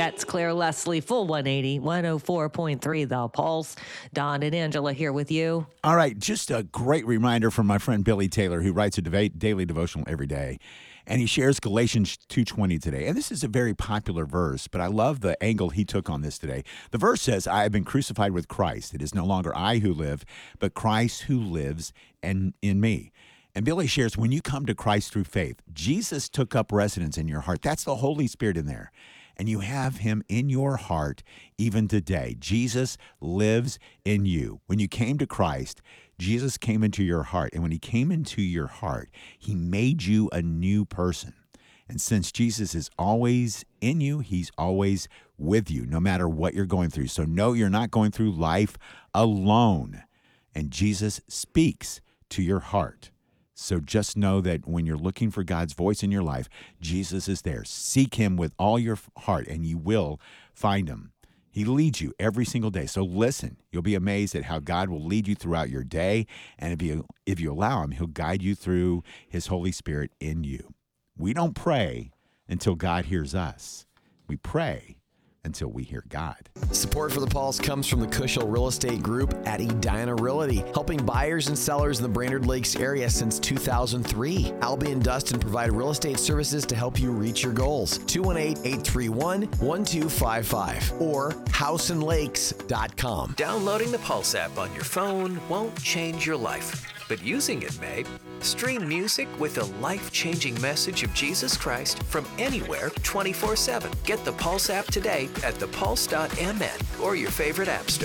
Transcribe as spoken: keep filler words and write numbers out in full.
That's Claire Leslie, full one eighty, one oh four point three The Pulse. Don and Angela here with you. All right, just a great reminder from my friend Billy Taylor, who writes a deva- daily devotional every day. And he shares Galatians two twenty today. And this is a very popular verse, but I love the angle he took on this today. The verse says, I have been crucified with Christ. It is no longer I who live, but Christ who lives in, in me. And Billy shares, when you come to Christ through faith, Jesus took up residence in your heart. That's the Holy Spirit in there. And you have him in your heart even today. Jesus lives in you. When you came to Christ, Jesus came into your heart. And when he came into your heart, he made you a new person. And since Jesus is always in you, he's always with you, no matter what you're going through. So no, you're not going through life alone. And Jesus speaks to your heart. So just know that when you're looking for God's voice in your life, Jesus is there. Seek him with all your heart, and you will find him. He leads you every single day. So listen, you'll be amazed at how God will lead you throughout your day. And if you if you allow him, he'll guide you through his Holy Spirit in you. We don't pray until God hears us. We pray until we hear God. Support for The Pulse comes from the Cushel Real Estate Group at Edina Realty, helping buyers and sellers in the Brainerd Lakes area since two thousand three. Albie and Dustin provide real estate services to help you reach your goals. two one eight, eight three one, one two five five or house and lakes dot com. Downloading the Pulse app on your phone won't change your life, but using it may. Stream music with a life-changing message of Jesus Christ from anywhere twenty-four seven. Get the Pulse app today at the pulse dot m n or your favorite app store.